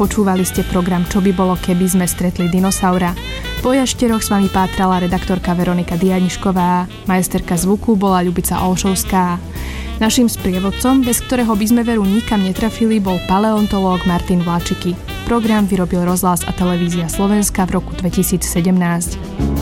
Počúvali ste program Čo by bolo, keby sme stretli dinosaura. Po jašteroch s vami pátrala redaktorka Veronika Dianišková, majsterka zvuku bola Ľubica Olšovská. Naším sprievodcom, bez ktorého by sme veru nikam netrafili, bol paleontológ Martin Vláčiky. Program vyrobil Rozhlas a televízia Slovenska v roku 2017.